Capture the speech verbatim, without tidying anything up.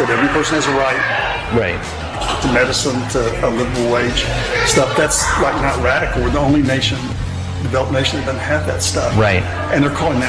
every person has a right Right. to medicine, to a livable wage stuff. That's like not radical. We're the only nation, developed nation that doesn't have that stuff. Right. And they're calling that